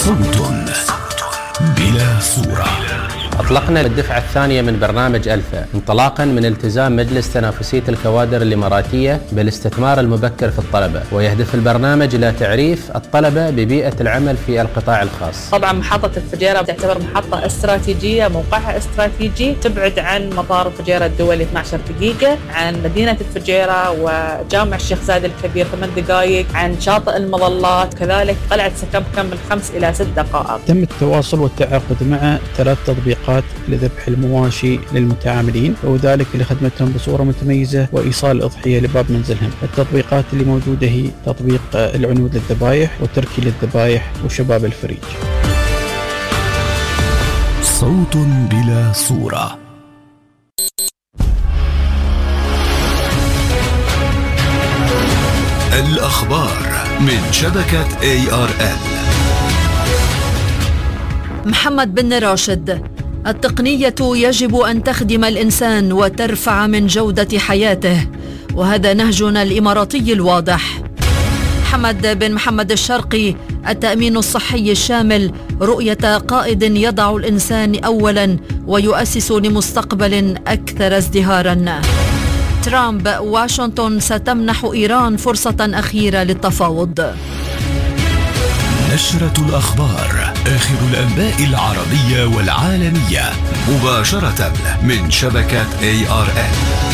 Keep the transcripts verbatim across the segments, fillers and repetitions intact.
صوت بلا صورة. أطلقنا الدفعة الثانية من برنامج ألفا انطلاقا من التزام مجلس تنافسية الكوادر الإماراتية بالاستثمار المبكر في الطلبة، ويهدف البرنامج إلى تعريف الطلبة ببيئة العمل في القطاع الخاص. طبعا محطة الفجيرة تعتبر محطة استراتيجية، موقعها استراتيجي، تبعد عن مطار الفجيرة الدولي اثنتي عشرة دقيقة، عن مدينة الفجيرة وجامع الشيخ زايد الكبير ثمان دقائق، عن شاطئ المظلات، كذلك قلعة سكمكم من خمس إلى ست دقائق. تم التواصل والتعاقد مع ثلاث تطبيقات لذبح المواشي للمتعاملين وذلك لخدمتهم بصورة متميزة وإيصال الأضحية لباب منزلهم. التطبيقات اللي موجودة هي تطبيق العنود للذبائح وتركي للذبائح وشباب الفريج. صوت بلا صورة. الأخبار من شبكة إيه آر إل. محمد بن راشد: التقنية يجب أن تخدم الإنسان وترفع من جودة حياته، وهذا نهجنا الإماراتي الواضح. حمد بن محمد الشرقي: التأمين الصحي الشامل رؤية قائد يضع الإنسان أولاً ويؤسس لمستقبل أكثر ازدهاراً. ترامب: واشنطن ستمنح إيران فرصة أخيرة للتفاوض. نشرة الأخبار، آخر الأنباء العربية والعالمية مباشرة من شبكة إيه آر إل.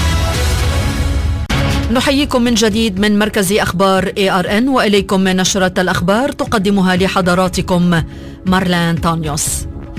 نحييكم من جديد من مركز أخبار إيه آر إن، وإليكم من نشرة الأخبار تقدمها لحضراتكم مارلان تانيوس.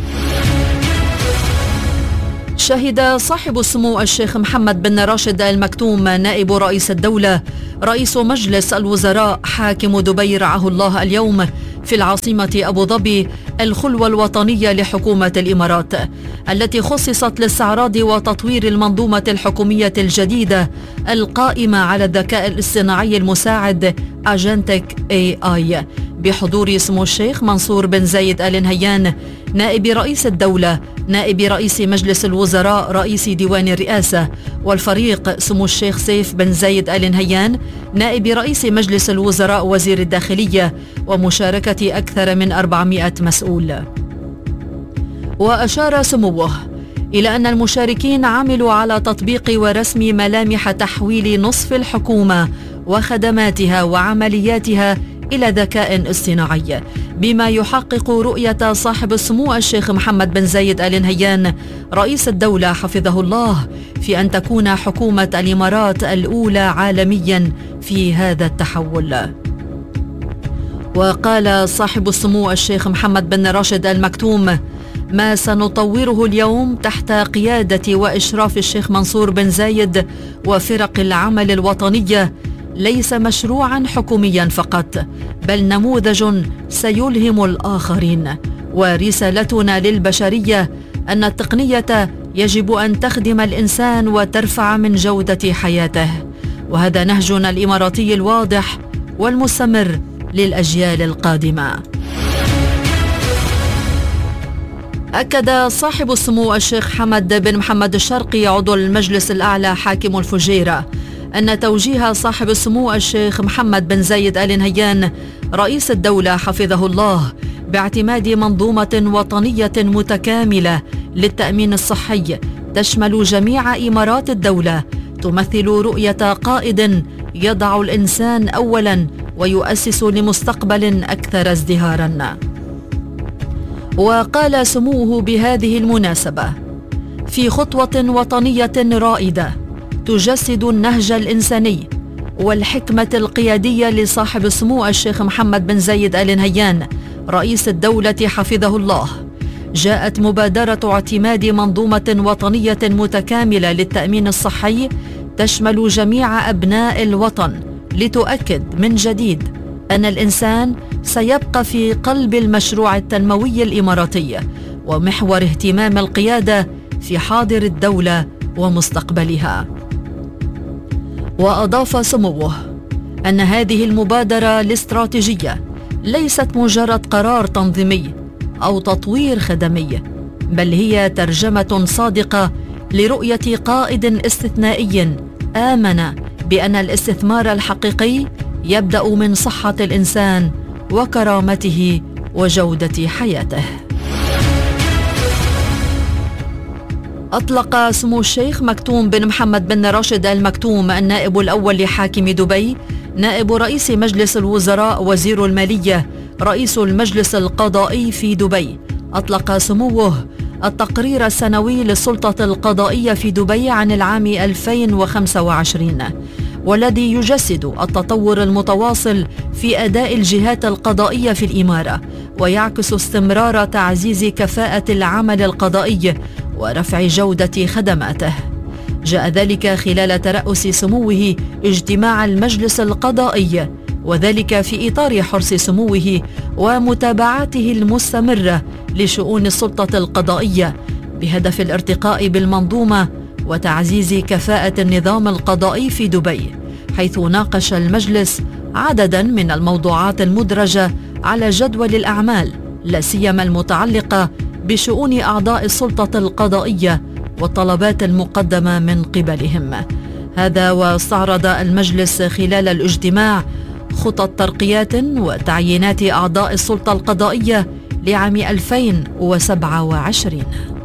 شهد صاحب السمو الشيخ محمد بن راشد آل مكتوم نائب رئيس الدولة رئيس مجلس الوزراء حاكم دبي رعاه الله اليوم في العاصمة أبو ظبي الخلوة الوطنية لحكومة الإمارات التي خصصت لاستعراض وتطوير المنظومة الحكومية الجديدة القائمة على الذكاء الاصطناعي المساعد أجنتك إيه آي بحضور سمو الشيخ منصور بن زايد آل نهيان نائب رئيس الدولة، نائب رئيس مجلس الوزراء رئيس ديوان الرئاسة، والفريق سمو الشيخ سيف بن زايد آل نهيان نائب رئيس مجلس الوزراء وزير الداخلية، ومشاركة أكثر من أربعمائة مسؤول. وأشار سموه إلى أن المشاركين عملوا على تطبيق ورسم ملامح تحويل نصف الحكومة وخدماتها وعملياتها إلى ذكاء اصطناعي، بما يحقق رؤية صاحب السمو الشيخ محمد بن زايد آل نهيان رئيس الدولة حفظه الله في أن تكون حكومة الإمارات الأولى عالميا في هذا التحول. وقال صاحب السمو الشيخ محمد بن راشد آل مكتوم: ما سنطوره اليوم تحت قيادة وإشراف الشيخ منصور بن زايد وفرق العمل الوطنية ليس مشروعا حكوميا فقط، بل نموذج سيلهم الآخرين، ورسالتنا للبشرية أن التقنية يجب أن تخدم الإنسان وترفع من جودة حياته، وهذا نهجنا الإماراتي الواضح والمستمر للأجيال القادمة. أكد صاحب السمو الشيخ حمد بن محمد الشرقي عضو المجلس الأعلى حاكم الفجيرة أن توجيه صاحب السمو الشيخ محمد بن زايد آل نهيان رئيس الدولة حفظه الله باعتماد منظومة وطنية متكاملة للتأمين الصحي تشمل جميع إمارات الدولة تمثل رؤية قائد يضع الإنسان أولاً ويؤسس لمستقبل أكثر ازدهاراً. وقال سموه بهذه المناسبة: في خطوة وطنية رائدة تجسد النهج الإنساني والحكمة القيادية لصاحب السمو الشيخ محمد بن زايد آل نهيان رئيس الدولة حفظه الله، جاءت مبادرة اعتماد منظومة وطنية متكاملة للتأمين الصحي تشمل جميع أبناء الوطن لتؤكد من جديد أن الإنسان سيبقى في قلب المشروع التنموي الإماراتي ومحور اهتمام القيادة في حاضر الدولة ومستقبلها. وأضاف سموه أن هذه المبادرة الاستراتيجية ليست مجرد قرار تنظيمي أو تطوير خدمي، بل هي ترجمة صادقة لرؤية قائد استثنائي آمن بأن الاستثمار الحقيقي يبدأ من صحة الإنسان وكرامته وجودة حياته. أطلق سمو الشيخ مكتوم بن محمد بن راشد آل مكتوم النائب الأول لحاكم دبي، نائب رئيس مجلس الوزراء، وزير المالية، رئيس المجلس القضائي في دبي، أطلق سموه التقرير السنوي للسلطة القضائية في دبي عن العام ألفين وخمسة وعشرين، والذي يجسد التطور المتواصل في أداء الجهات القضائية في الإمارة، ويعكس استمرار تعزيز كفاءة العمل القضائي ورفع جودة خدماته. جاء ذلك خلال ترأس سموه اجتماع المجلس القضائي، وذلك في إطار حرص سموه ومتابعته المستمرة لشؤون السلطة القضائية بهدف الارتقاء بالمنظومة وتعزيز كفاءة النظام القضائي في دبي، حيث ناقش المجلس عددا من الموضوعات المدرجة على جدول الأعمال، لا سيما المتعلقة بشؤون أعضاء السلطة القضائية والطلبات المقدمة من قبلهم. هذا واستعرض المجلس خلال الاجتماع خطط ترقيات وتعيينات أعضاء السلطة القضائية لعام ألفين وسبعة وعشرين.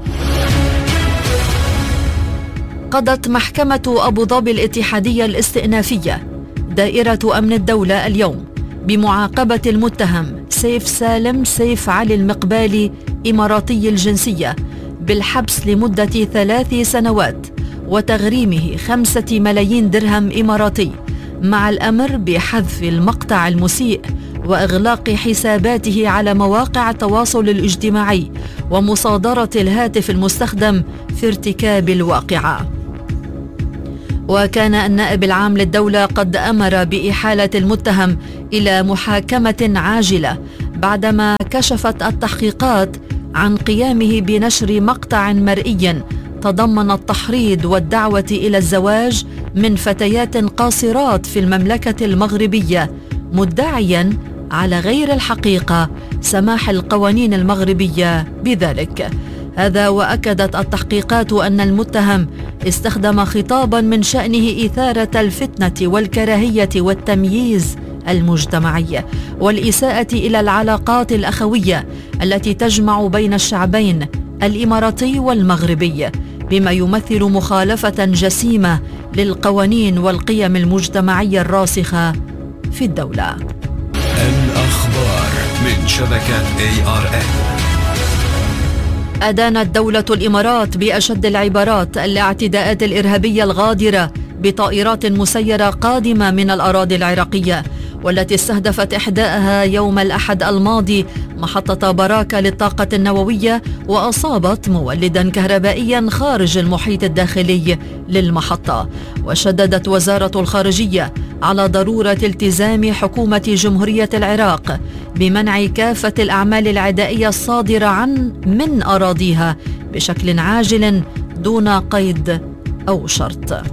قضت محكمة أبو ظبي الاتحادية الاستئنافية دائرة أمن الدولة اليوم بمعاقبة المتهم سيف سالم سيف علي المقبالي إماراتي الجنسية بالحبس لمدة ثلاث سنوات وتغريمه خمسة ملايين درهم إماراتي، مع الأمر بحذف المقطع المسيء وإغلاق حساباته على مواقع التواصل الاجتماعي ومصادرة الهاتف المستخدم في ارتكاب الواقعة. وكان النائب العام للدولة قد أمر بإحالة المتهم إلى محاكمة عاجلة بعدما كشفت التحقيقات عن قيامه بنشر مقطع مرئي تضمن التحريض والدعوة إلى الزواج من فتيات قاصرات في المملكة المغربية، مدعياً على غير الحقيقة سماح القوانين المغربية بذلك. هذا وأكدت التحقيقات أن المتهم استخدم خطاباً من شأنه إثارة الفتنة والكراهية والتمييز المجتمعي والإساءة إلى العلاقات الأخوية التي تجمع بين الشعبين الإماراتي والمغربي، بما يمثل مخالفة جسيمة للقوانين والقيم المجتمعية الراسخة في الدولة. الأخبار من شبكة إيه آر إن. أدانت دولة الإمارات بأشد العبارات الاعتداءات الإرهابية الغادرة بطائرات مسيرة قادمة من الأراضي العراقية، والتي استهدفت إحداءها يوم الأحد الماضي محطة براكة للطاقة النووية وأصابت مولدا كهربائيا خارج المحيط الداخلي للمحطة. وشددت وزارة الخارجية على ضرورة التزام حكومة جمهورية العراق بمنع كافة الأعمال العدائية الصادرة عن من أراضيها بشكل عاجل دون قيد أو شرط.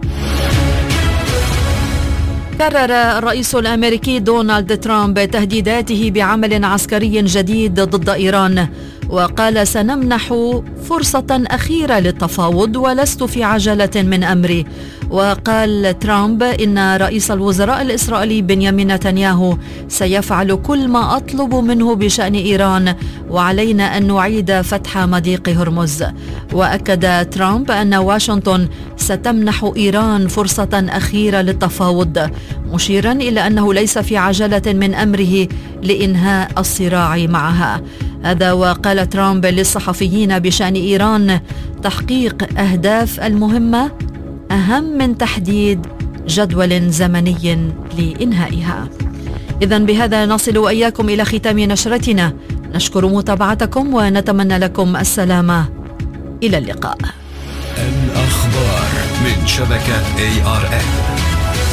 كرر الرئيس الأمريكي دونالد ترامب تهديداته بعمل عسكري جديد ضد إيران، وقال: سنمنح فرصة أخيرة للتفاوض ولست في عجلة من أمري. وقال ترامب إن رئيس الوزراء الإسرائيلي بنيامين نتنياهو سيفعل كل ما أطلب منه بشأن إيران، وعلينا أن نعيد فتح مضيق هرمز. وأكد ترامب أن واشنطن ستمنح إيران فرصة أخيرة للتفاوض، مشيرا إلى أنه ليس في عجلة من أمره لإنهاء الصراع معها. هذا وقال ترامب للصحفيين بشأن إيران: تحقيق أهداف المهمة أهم من تحديد جدول زمني لإنهائها. إذن بهذا نصل وإياكم إلى ختام نشرتنا، نشكر متابعتكم ونتمنى لكم السلامة. إلى اللقاء. الأخبار من شبكة إيه آر إن.